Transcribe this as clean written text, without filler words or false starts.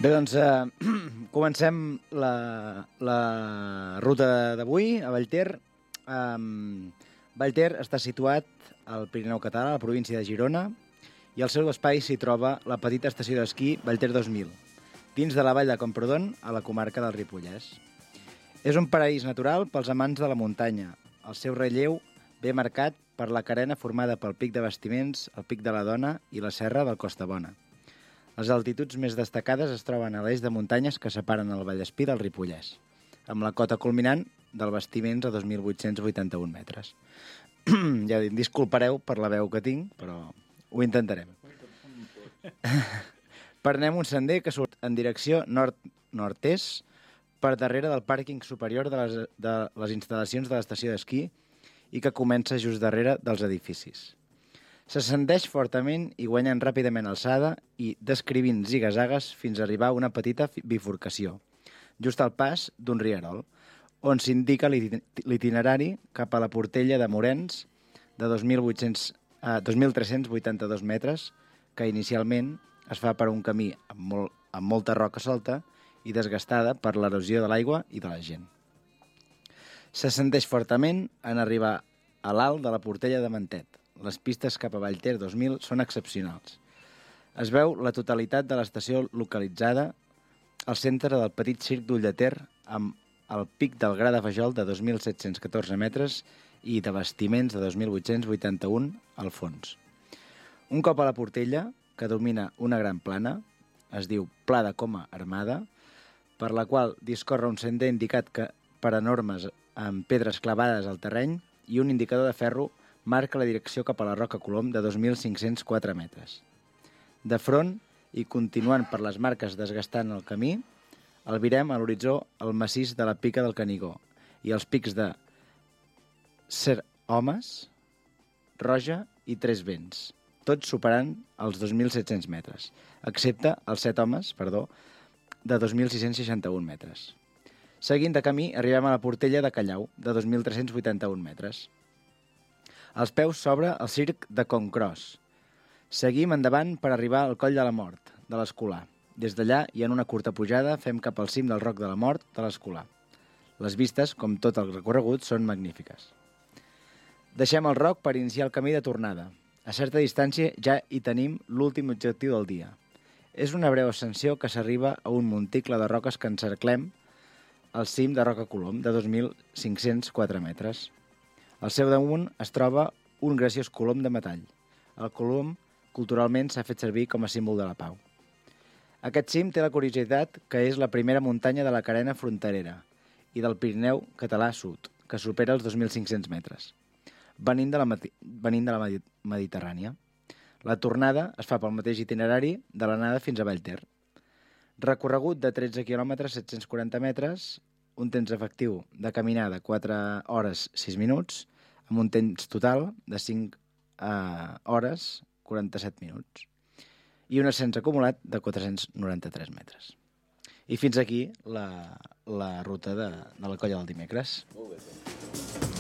Bé, doncs, comencem la ruta d'avui a Vallter. Vallter està situat al Pirineu català, a la província de Girona, i al seu espai s'hi troba la petita estació d'esquí Vallter 2000, dins de la vall de Camprodon, a la comarca del Ripollès. És un paraís natural pels amants de la muntanya. El seu relleu ve marcat per la carena formada pel Pic de Bastiments, el Pic de la Dona i la Serra del Costabona. Les altituds més destacades es troben a l'eix de muntanyes que separen el Vallespir del Ripollès, amb la cota culminant del Bastiments a 2.881 metres. Ja disculpareu per la veu que tinc, però ho intentarem. Prenem un sender que surt en direcció nord-nord-est per darrere del pàrquing superior de les instal·lacions de l'estació d'esquí i que comença just darrere dels edificis. S'ascendeix fortament i guanyant ràpidament alçada i descrivint ziga-zagues fins a arribar a una petita bifurcació, just al pas d'un rierol, on s'indica l'itinerari cap a la Portella de Morens de 2.382 metres, que inicialment es fa per un camí amb molta roca solta i desgastada per l'erosió de l'aigua i de la gent. S'ascendeix fortament en arribar a l'alt de la Portella de Mentet. Les pistes cap a Vallter 2000 són excepcionals. Es veu la totalitat de l'estació localitzada al centre del petit circ d'Ullater amb el pic del Gra de Fajol de 2.714 metres i de Bastiments de 2.881 al fons. Un cop a la Portella, que domina una gran plana, es diu Pla de Coma Armada, per la qual discorre un sender indicat per enormes amb pedres clavades al terreny i un indicador de ferro marca la direcció cap a la Roca Colom de 2.504 metres. De front, i continuant per les marques desgastant el camí, albirem a l'horitzó el massís de la Pica del Canigó i els pics de Ser Homes, Roja i Tres Vents, tots superant els 2.700 metres, excepte els Set Homes, de 2.661 metres. Seguint de camí, arribem a la Portella de Callau, de 2.381 metres. Als peus s'obre el circ de Concros. Seguim endavant per arribar al Coll de la Mort, de l'Escolà. Des d'allà i en una curta pujada fem cap al cim del Roc de la Mort, de l'Escolà. Les vistes, com tot el recorregut, són magnífiques. Deixem el roc per iniciar el camí de tornada. A certa distància ja hi tenim l'últim objectiu del dia. És una breu ascensió que s'arriba a un monticle de roques que encerclem al cim de Roca Colom, de 2.504 metres. Al seu damunt es troba un graciós colom de metall. El colom, culturalment, s'ha fet servir com a símbol de la pau. Aquest cim té la curiositat que és la primera muntanya de la carena fronterera i del Pirineu català sud, que supera els 2.500 metres, venint de la Mediterrània. La tornada es fa pel mateix itinerari de l'anada fins a Vallter. Recorregut de 13 quilòmetres 740 metres, un temps efectiu de caminada 4 hores 6 minuts, amb un temps total de 5 hores 47 minuts i un ascens acumulat de 493 metres. I fins aquí la ruta de la Colla del Dimecres. Molt bé.